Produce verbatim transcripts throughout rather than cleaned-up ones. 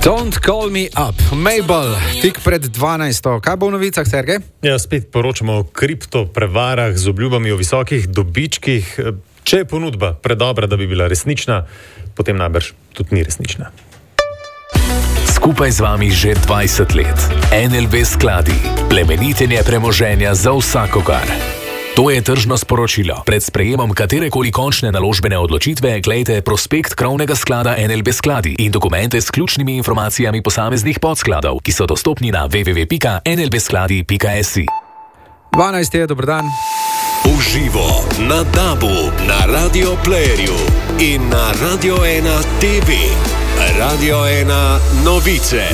Don't call me up. Mabel, tik pred dvanajsto. Kaj bo v novicah, Sergej? Ja, spet poročamo o kriptoprevarah z obljubami o visokih dobičkih. Če je ponudba predobra, da bi bila resnična, potem najbrž tudi ni resnična. Skupaj z vami že dvajset let. N L B skladi. Plemenitenje premoženja za vsakogar. To je tržno sporočilo. Pred sprejemom katerekoli končne naložbene odločitve glejte prospekt krovnega sklada N L B skladi in dokumente s ključnimi informacijami posameznih podskladov, ki so dostopni na w w w pika n l b skladi pika s i. dvanajsti je, dober dan. Uživo na Dabu, na Radio Playerju in na Radio ena T V. Radio ena novice.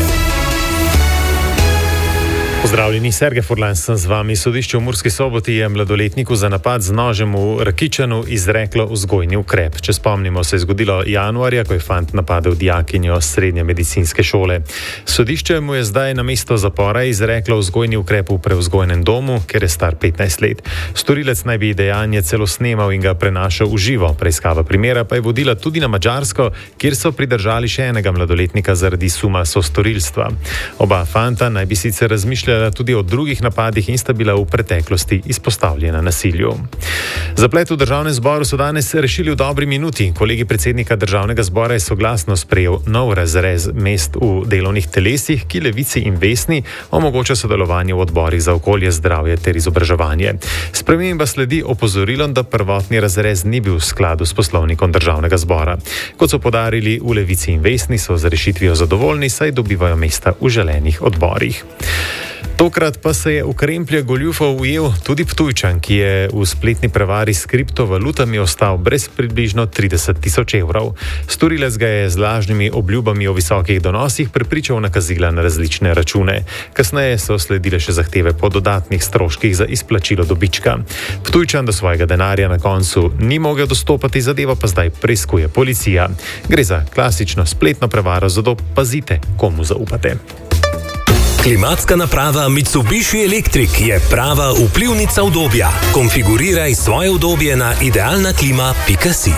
Pozdravljeni, Sergej Furlan sem z vami. Sodišče v Murski Soboti je mladoletniku za napad z nožem v Rakičanu izreklo vzgojni ukrep. Če spomnimo, se je zgodilo januarja, ko je fant napadel dijakinjo srednje medicinske šole. Sodišče mu je zdaj na mesto zapora izreklo vzgojni ukrep v prevzgojnem domu, ker je star petnajst let. Storilec naj bi dejanje celo snemal in ga prenašal v živo. Preiskava primera pa je vodila tudi na Madžarsko, kjer so pridržali še enega mladoletnika zaradi suma sostorilstva. Oba fanta naj bi sicer razmišljali tudi o drugih napadih in sta bila v preteklosti izpostavljena nasilju. Zaplet v državnem zboru so danes rešili v dobri minuti. Kolegi predsednika državnega zbora je soglasno sprejel nov razrez mest v delovnih telesih, ki Levici in Vesni omogoča sodelovanje v odborih za okolje, zdravje ter izobraževanje. Sprememba sledi opozorilom, da prvotni razrez ni bil v skladu s poslovnikom državnega zbora. Kot so podarili v Levici in Vesni, so za rešitvijo zadovoljni, saj dobivajo mesta v želenih odborih. Tokrat pa se je v kremplje goljufov ujel tudi Ptujčan, ki je v spletni prevari s kriptovalutami ostal brez približno trideset tisoč evrov. Storilec ga je z lažnimi obljubami o visokih donosih prepričal nakazila na različne račune. Kasneje so sledile še zahteve po dodatnih stroških za izplačilo dobička. Ptujčan do svojega denarja na koncu ni mogel dostopati, zadevo pa zdaj preiskuje policija. Gre za klasično spletno prevaro, zato pazite, komu zaupate. Klimatska naprava Mitsubishi Electric je prava vplivnica udobja. Konfiguriraj svoje udobje na idealna klima pika si.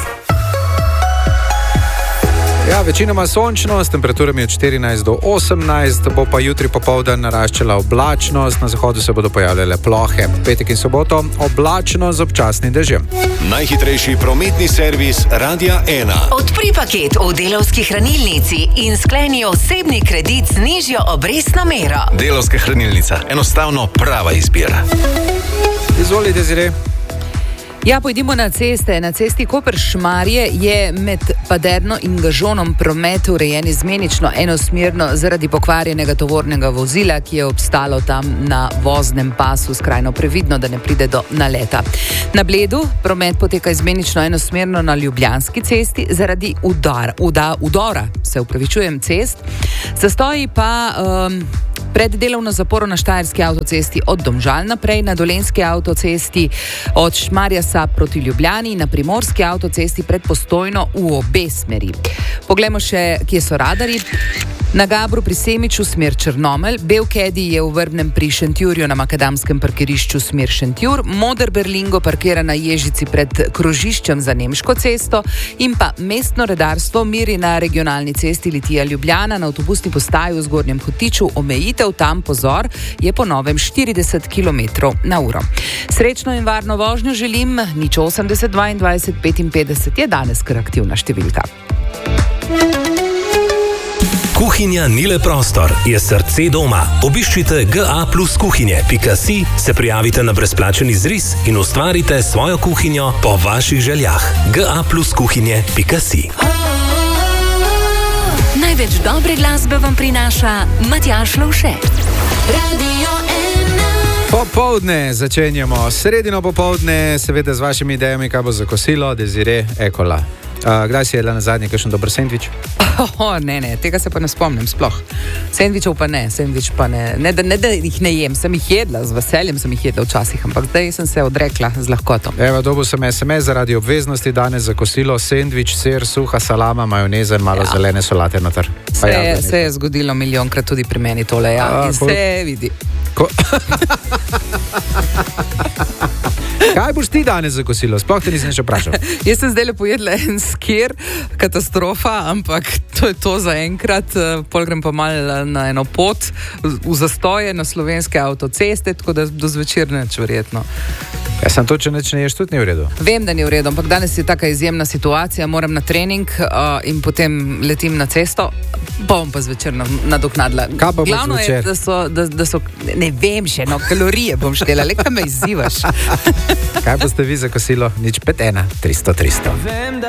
Ja, večinoma sončno, s temperaturami od štirinajst do osemnajst, bo pa jutri popoldan naraščala oblačnost, na zahodu se bodo pojavljale plohe. Petek in soboto oblačno z občasnim dežjem. Najhitrejši prometni servis Radia ena. Odpri paket v Delavski hranilnici in skleni osebni kredit z nižjo obrestno mero. Delavska hranilnica, enostavno prava izbira. Izvolite, Zire. Ja, pojdimo na ceste. Na cesti Koper-Šmarje je med Paderno in Gažonom promet urejen izmenično enosmerno zaradi pokvarjenega tovornega vozila, ki je obstalo tam na voznem pasu, skrajno previdno, da ne pride do naleta. Na Bledu promet poteka izmenično enosmerno na Ljubljanski cesti zaradi udar, uda, udora, se upravičujem, cest. Zastoji pa um, pred delovno zaporo na Štajerski avtocesti od Domžal naprej, na Dolenjski avtocesti od Šmarja proti Ljubljani, na Primorski avtocesti pred Postojno v obe smeri. Poglejmo še, kje so radarji. Na Gabru pri Semiču smer Črnomelj, Belkedi je v Vrbnem pri Šentjurju na makadamskem parkirišču smer Šentjur, Moder Berlingo parkira na Ježici pred krožiščem za Nemško cesto in pa mestno redarstvo miri na regionalni cesti Litija Ljubljana na avtobusni postaji v Zgornjem Hotiču. Omejitev tam, pozor, je po novem štirideset kilometrov na uro. Srečno in varno vožnjo želim. Nič osemdeset dvaindvajset petinpetdeset je danes kar aktivna številka. Kuhinja ni le prostor, je srce doma. Obiščite g a plus kuhinje pika si, se prijavite na brezplačen izris in ustvarite svojo kuhinjo po vaših željah. g a plus kuhinje pika si. Največ dobre glasbe vam prinaša Matjaž Lovše. Radio ena. Popoldne začenjamo, sredino popoldne, seveda z vašimi idejami, kaj bo za kosilo, Desire Ekola. Uh, kdaj si jedla na zadnji kakšen dober sendvič? Oh, ne, ne, tega se pa ne spomnim sploh. Sendvičev pa ne, sendvič pa ne. Ne da, ne, da jih ne jem, sem jih jedla, z veseljem sem jih jedla včasih, ampak zdaj sem se odrekla z lahkoto. Evo, dobil sem es em es zaradi obveznosti danes za kosilo, sendvič, sir, suha salama, majoneza in malo ja. zelene solate noter. Se, ja, se je zgodilo milijonkrat tudi pri meni tole, ja, A, in ko... se vidi. Ko... Kaj boš ti danes za kosilo? Sploh te nisem še vprašal. Jaz sem zdaj le pojedla en sker, katastrofa, ampak to je to za enkrat. Pol grem pa malo na eno pot, v zastoje na slovenske avtoceste, tako da do zvečer neč verjetno. Jaz sem to, če neč ne ješ, tudi ni v redu. Vem, da ni v redu, ampak danes je taka izjemna situacija, moram na trening uh, in potem letim na cesto, pa bom pa zvečer nadoknadila. Kaj pa bo Glavno zvečer? je, da so, da, da so, ne vem še, no, kalorije bom štela, le kaj me izzivaš. Kaj boste vi za kosilo? Nič pet ena, tristo tristo.